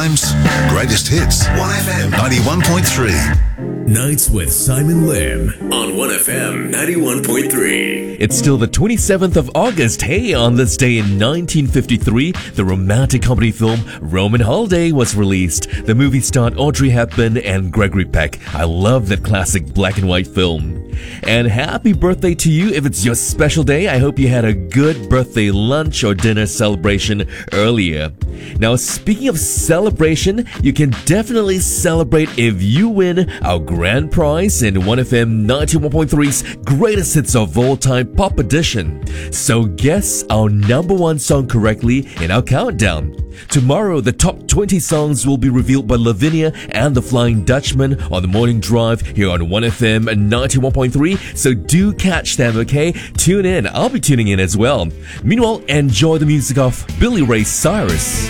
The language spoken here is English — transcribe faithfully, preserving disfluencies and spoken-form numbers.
times, greatest hits. one F M ninety-one point three. Nights with Simon Lim on one F M ninety-one point three. It's still the twenty-seventh of August. Hey, on this day in nineteen fifty-three, the romantic comedy film Roman Holiday was released. The movie starred Audrey Hepburn and Gregory Peck. I love that classic black and white film. And happy birthday to you if it's your special day. I hope you had a good birthday lunch or dinner celebration earlier. Now, speaking of celebration, you can definitely celebrate if you win our grand prize in one F M ninety-one point three's Greatest Hits of All Time Pop Edition. So guess our number one song correctly in our countdown. Tomorrow, the top twenty songs will be revealed by Lavinia and the Flying Dutchman on the morning drive here on one F M ninety-one point three. So do catch them, okay? Tune in. I'll be tuning in as well. Meanwhile, enjoy the music of Billy Ray Cyrus.